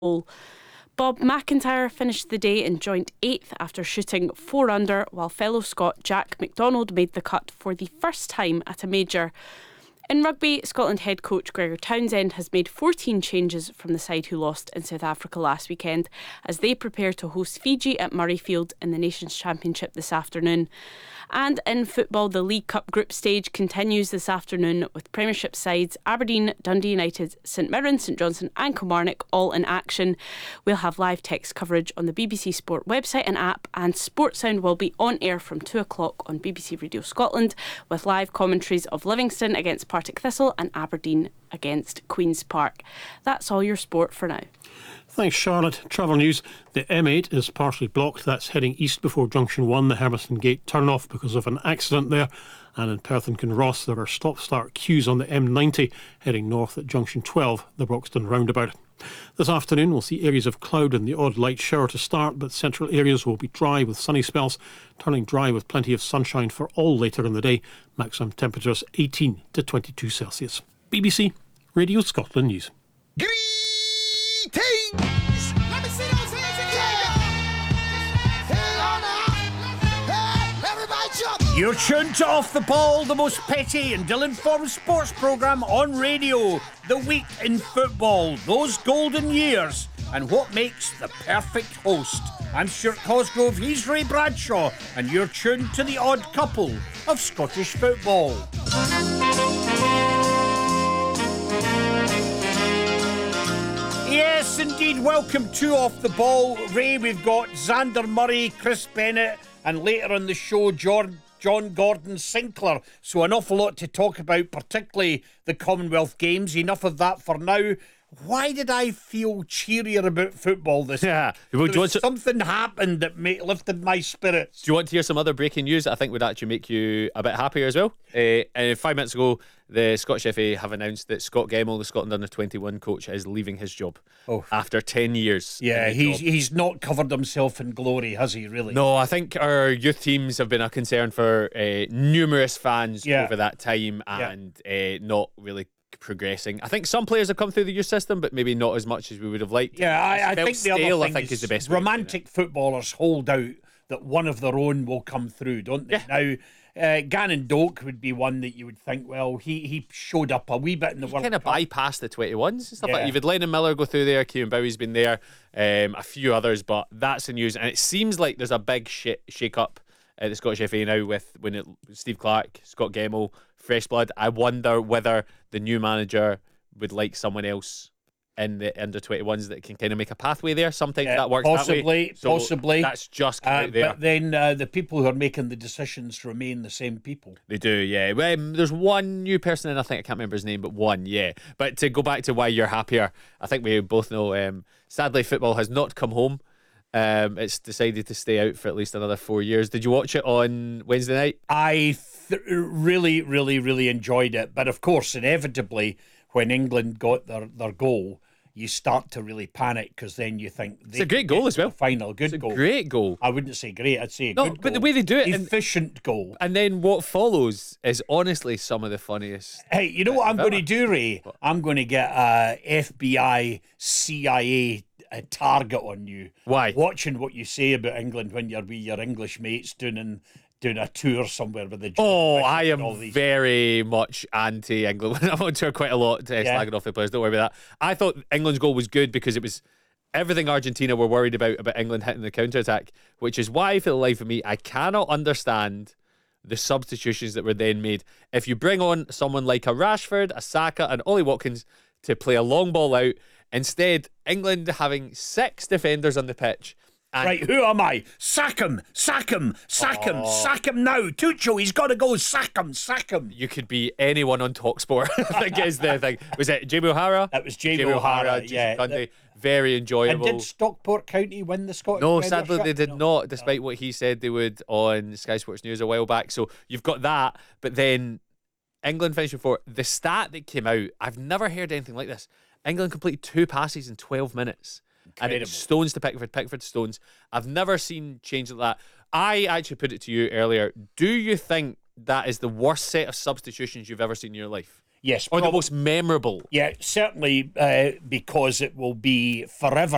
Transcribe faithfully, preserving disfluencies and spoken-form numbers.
hole. Bob McIntyre finished the day in joint eighth after shooting four under, while fellow Scot Jack McDonald made the cut for the first time at a major. In rugby, Scotland head coach Gregor Townsend has made fourteen changes from the side who lost in South Africa last weekend as they prepare to host Fiji at Murrayfield in the Nations Championship this afternoon. And in football, the League Cup group stage continues this afternoon with Premiership sides Aberdeen, Dundee United, St Mirren, St Johnstone and Kilmarnock all in action. We'll have live text coverage on the B B C Sport website and app, and Sport Sound will be on air from two o'clock on B B C Radio Scotland with live commentaries of Livingston against Partick Thistle and Aberdeen against Queen's Park. That's all your sport for now. Thanks, Charlotte. Travel news. The M eight is partially blocked. That's heading east before Junction one, the Hermiston Gate turn-off, because of an accident there. And in Perth and Kinross, there are stop-start queues on the M ninety heading north at Junction twelve, the Broxton roundabout. This afternoon we'll see areas of cloud and the odd light shower to start, but central areas will be dry with sunny spells, turning dry with plenty of sunshine for all later in the day. Maximum temperatures eighteen to twenty-two Celsius. B B C Radio Scotland News. Greetings! Let me see those hands together! Hang on now! Hey, everybody jump! You're tuned to Off the Ball, the most petty and ill-informed sports programme on radio. The week in football, those golden years, and what makes the perfect host. I'm Stuart Cosgrove, he's Ray Bradshaw, and you're tuned to the odd couple of Scottish football. Yes, indeed. Welcome to Off the Ball. Ray, we've got Xander Murray, Chris Bennett, and later on the show, John, John Gordon Sinclair. So an awful lot to talk about, particularly the Commonwealth Games. Enough of that for now. Why did I feel cheerier about football this yeah. week? There something happened that made, lifted my spirits. Do you want to hear some other breaking news that I think would actually make you a bit happier as well? Uh, uh, five minutes ago, the Scottish F A have announced that Scott Gemmell, the Scotland under twenty-one coach, is leaving his job oh. after ten years. Yeah, he's job. he's not covered himself in glory, has he, really? No, I think our youth teams have been a concern for uh, numerous fans yeah. over that time and yeah. uh, not really progressing. I think some players have come through the youth system, but maybe not as much as we would have liked. Yeah, I, I think stale, the other thing I think is, is the best romantic footballers hold out that one of their own will come through, don't they? Yeah. Now, uh, Gannon Doak would be one that you would think, well, he he showed up a wee bit in the he World kind of Cup. bypassed the twenty-ones and stuff yeah. like that. You've had Lennon Miller go through there, Kieran Bowie's been there, um, a few others, but that's the news. And it seems like there's a big sh- shake-up at the Scottish F A now with when it, Steve Clarke, Scott Gemmell, fresh blood. I wonder whether the new manager would like someone else in the under twenty-ones that can kind of make a pathway there. Sometimes yeah, that works possibly, that way. So possibly. That's just come uh, out there. But then uh, the people who are making the decisions remain the same people. They do, yeah. Um, there's one new person in, I think I can't remember his name, but one, yeah. But to go back to why you're happier, I think we both know, um, sadly, football has not come home. Um, it's decided to stay out for at least another four years. Did you watch it on Wednesday night? I th- really, really, really enjoyed it. But of course, inevitably, when England got their, their goal, you start to really panic because then you think it's a great goal as well. Final good it's a goal, great goal. I wouldn't say great, I'd say a no, good but goal. the way they do it, efficient and, goal. And then what follows is honestly some of the funniest. Hey, you know what I'm going to do, Ray? What? I'm going to get a F B I, C I A a target on you. Why? Watching what you say about England when you're with your English mates doing an, doing a tour somewhere with the. Oh, I am very much anti-England. I'm on tour quite a lot, uh, yeah. slagging off the players. Don't worry about that. I thought England's goal was good because it was everything Argentina were worried about about England hitting the counter-attack, which is why, for the life of me, I cannot understand the substitutions that were then made. If you bring on someone like a Rashford, a Saka, and Ollie Watkins to play a long ball out, instead, England having six defenders on the pitch. And right, who am I? Sack him, sack him, sack him, oh. sack him now. Tuchel, he's got to go. Sack him, sack him. You could be anyone on TalkSport. I think is the thing. Was it Jamie O'Hara? That was Jamie, Jamie O'Hara, O'Hara yeah. Dundee. Very enjoyable. And did Stockport County win the Scottish No, Premiership? sadly they did no. not, despite no. what he said they would on Sky Sports News a while back. So you've got that, but then England finished before. The stat that came out, I've never heard anything like this. England completed two passes in twelve minutes. Incredible. And it's Stones to Pickford, Pickford to Stones. I've never seen change like that. I actually put it to you earlier. Do you think that is the worst set of substitutions you've ever seen in your life? Yes. Or prob- the most memorable? Yeah, certainly uh, because it will be forever